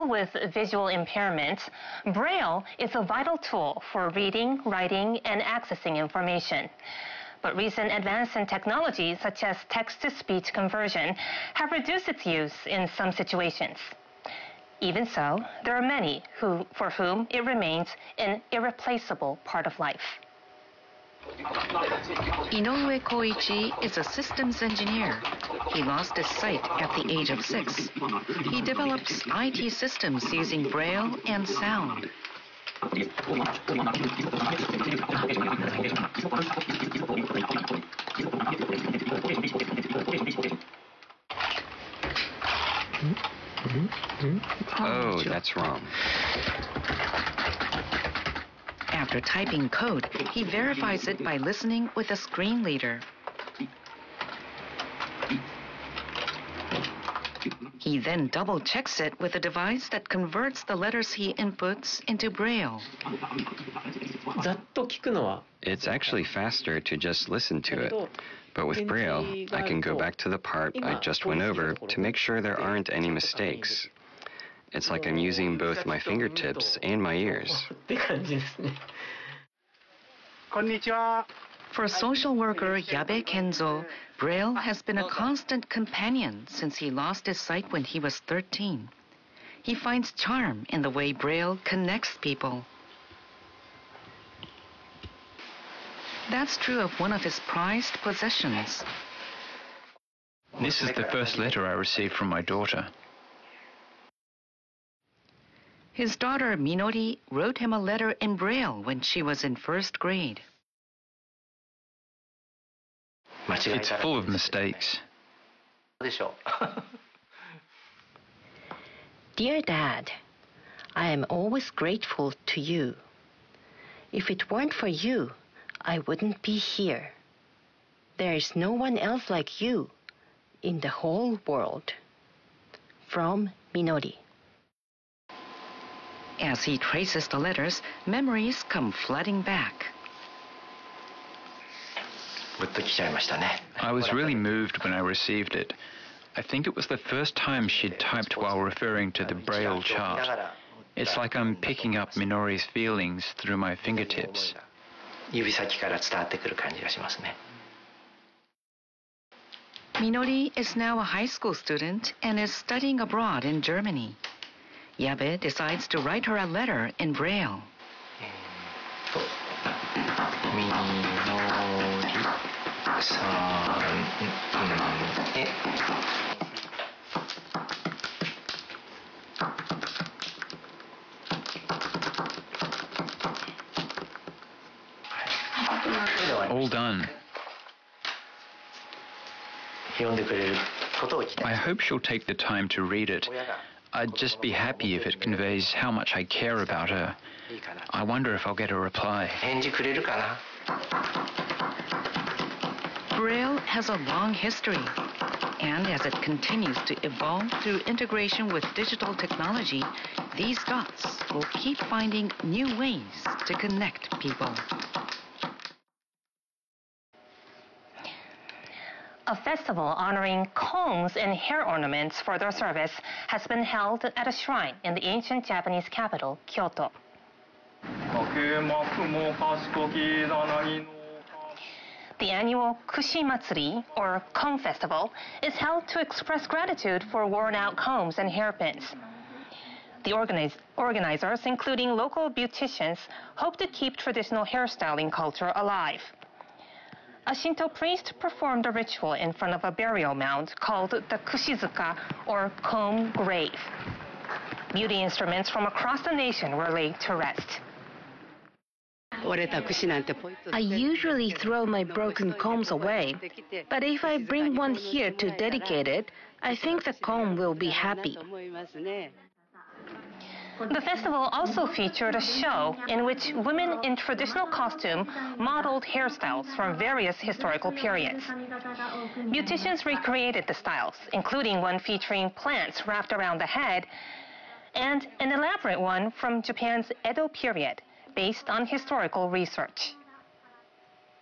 with visual impairment, Braille is a vital tool for reading, writing, and accessing information. But recent advances in technology, such as text-to-speech conversion, have reduced its use in some situations. Even so, there are many for whom it remains an irreplaceable part of life. Inoue Koichi is a systems engineer. He lost his sight at the age of 6. He develops IT systems using Braille and sound. Oh, that's wrong. After typing code, he verifies it by listening with a screen reader. He then double-checks it with a device that converts the letters he inputs into Braille. It's actually faster to just listen to it. But with Braille, I can go back to the part I just went over to make sure there aren't any mistakes. It's like I'm using both my fingertips and my ears. For social worker Yabe Kenzo, Braille has been a constant companion since he lost his sight when he was 13. He finds charm in the way Braille connects people. That's true of one of his prized possessions. This is the first letter I received from my daughter. His daughter Minori wrote him a letter in Braille when she was in first grade. It's full of mistakes. Dear Dad, I am always grateful to you. If it weren't for you, I wouldn't be here. There is no one else like you in the whole world. From Minori. As he traces the letters, memories come flooding back. I was really moved when I received it. I think it was the first time she'd typed while referring to the Braille chart. It's like I'm picking up Minori's feelings through my fingertips. Minori is now a high school student and is studying abroad in Germany. Yabe decides to write her a letter in Braille. All done. I hope she'll take the time to read it. I'd just be happy if it conveys how much I care about her. I wonder if I'll get a reply. Braille has a long history, and as it continues to evolve through integration with digital technology, these dots will keep finding new ways to connect people. A festival honoring combs and hair ornaments for their service has been held at a shrine in the ancient Japanese capital, Kyoto. The annual Kushi Matsuri, or Comb Festival, is held to express gratitude for worn-out combs and hairpins. The organizers, including local beauticians, hope to keep traditional hairstyling culture alive. A Shinto priest performed a ritual in front of a burial mound called the Kushizuka, or comb grave. Beauty instruments from across the nation were laid to rest. I usually throw my broken combs away, but if I bring one here to dedicate it, I think the comb will be happy. The festival also featured a show in which women in traditional costume modeled hairstyles from various historical periods. Beauticians recreated the styles, including one featuring plants wrapped around the head, and an elaborate one from Japan's Edo period, based on historical research.